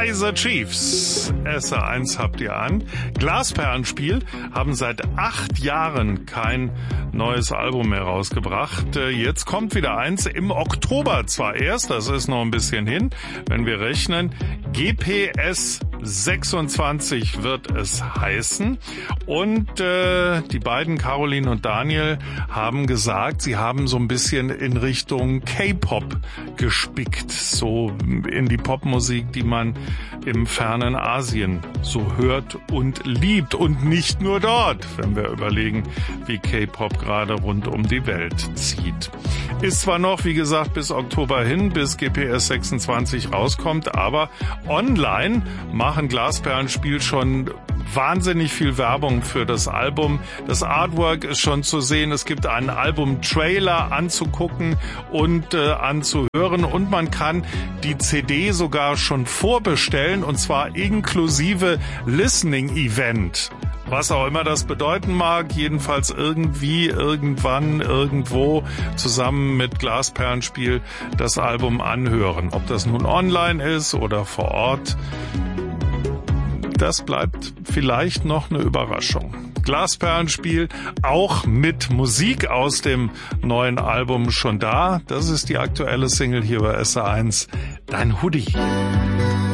Kaiser Chiefs. SR1 habt ihr an. Glasperlenspiel haben seit 8 Jahren kein neues Album mehr rausgebracht. Jetzt kommt wieder eins im Oktober zwar erst, das ist noch ein bisschen hin, wenn wir rechnen. GPS 26 wird es heißen. Und die beiden, Caroline und Daniel, haben gesagt, sie haben so ein bisschen in Richtung K-Pop gespickt. So in die Popmusik, die man im fernen Asien so hört und liebt. Und nicht nur dort, wenn wir überlegen, wie K-Pop gerade rund um die Welt zieht. Ist zwar noch, wie gesagt, bis Oktober hin, bis GPS 26 rauskommt, aber online machen Glasperlenspiel schon wahnsinnig viel Werbung für das Album. Das Artwork ist schon zu sehen. Es gibt einen Album-Trailer anzugucken und anzuhören. Und man kann die CD sogar schon vorbestellen, und zwar inklusive Listening-Event. Was auch immer das bedeuten mag, jedenfalls irgendwie, irgendwann, irgendwo zusammen mit Glasperlenspiel das Album anhören. Ob das nun online ist oder vor Ort, das bleibt vielleicht noch eine Überraschung. Glasperlenspiel, auch mit Musik aus dem neuen Album schon da. Das ist die aktuelle Single hier bei SR1, Dein Hoodie.